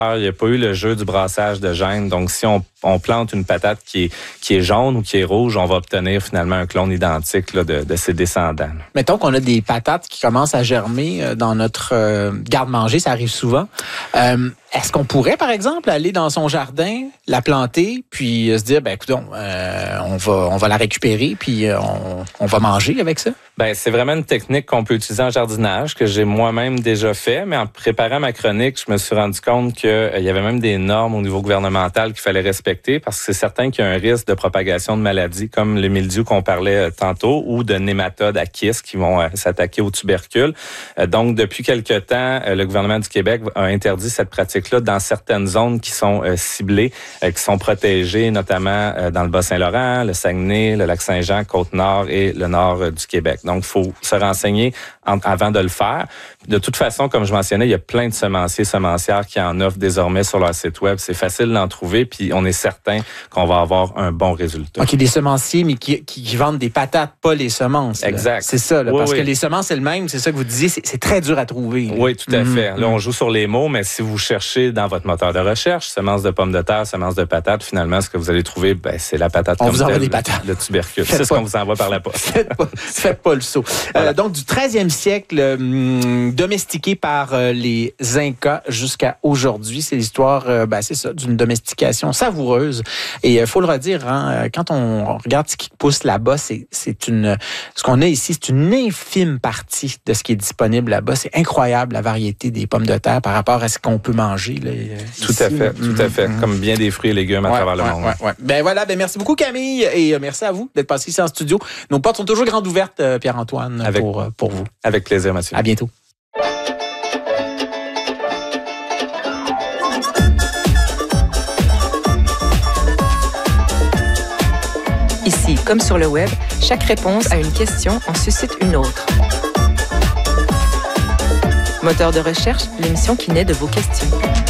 Il n'y a pas eu le jeu du brassage de gènes. Donc, si on plante une patate qui est jaune ou qui est rouge, on va obtenir finalement un clone identique là, de ses descendants. Mettons qu'on a des patates qui commencent à germer dans notre garde-manger, ça arrive souvent. Est-ce qu'on pourrait, par exemple, aller dans son jardin, la planter, puis se dire, écoutons, on va la récupérer, puis on va manger avec ça? C'est vraiment une technique qu'on peut utiliser en jardinage, que j'ai moi-même déjà fait, mais en préparant ma chronique, je me suis rendu compte qu'il y avait même des normes au niveau gouvernemental qu'il fallait respecter, parce que c'est certain qu'il y a un risque de propagation de maladies, comme le mildiou qu'on parlait tantôt, ou de nématodes à kiss qui vont s'attaquer aux tubercules. Donc, depuis quelque temps, le gouvernement du Québec a interdit cette pratique-là dans certaines zones qui sont ciblées, qui sont protégées, notamment dans le Bas-Saint-Laurent, le Saguenay, le Lac-Saint-Jean, Côte-Nord et le nord du Québec. Donc, il faut se renseigner avant de le faire. De toute façon, comme je mentionnais, il y a plein de semenciers, semencières qui en offrent désormais sur leur site web. C'est facile d'en trouver, puis on est certain qu'on va avoir un bon résultat. OK, des semenciers, mais qui vendent des patates, pas les semences. Là. Exact. C'est ça, là, oui, parce oui. que les semences, c'est le même, c'est ça que vous disiez, c'est très dur à trouver. Là. Oui, tout à fait. Là, on joue sur les mots, mais si vous cherchez dans votre moteur de recherche, semences de pommes de terre, semences de patates, finalement, ce que vous allez trouver, c'est la patate on comme vous envoie telle, des patates. le tubercule. C'est ce qu'on vous envoie par la poste. Faites pas le saut. Voilà. Donc, du 13e siècle, domestiqué par les Incas jusqu'à aujourd'hui. C'est l'histoire, c'est ça, d'une domestication savoureuse. Et il faut le redire, quand on regarde ce qui pousse là-bas, ce qu'on a ici, c'est une infime partie de ce qui est disponible là-bas. C'est incroyable, la variété des pommes de terre par rapport à ce qu'on peut manger. Là, tout à fait. Comme bien des fruits et légumes à travers le monde. Voilà, merci beaucoup Camille et merci à vous d'être passé ici en studio. Nos portes sont toujours grandes ouvertes, Pierre-Antoine, pour vous. Avec plaisir, Mathieu. À bientôt. Ici, comme sur le web, chaque réponse à une question en suscite une autre. Moteur de recherche, l'émission qui naît de vos questions.